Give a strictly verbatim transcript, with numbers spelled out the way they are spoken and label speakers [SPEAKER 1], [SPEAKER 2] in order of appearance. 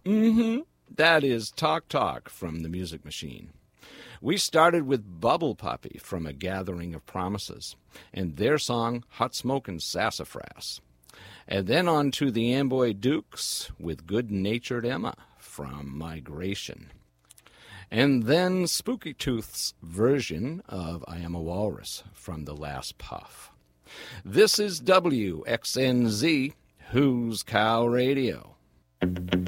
[SPEAKER 1] Mm-hmm. That is Talk Talk from the Music Machine. We started with Bubble Puppy from A Gathering of Promises and their song Hot Smokin' Sassafras. And then on to the Amboy Dukes with Good Natured Emma from Migration. And then Spooky Tooth's version of I Am a Walrus from The Last Puff. This is W X N Z, Who's Cow Radio.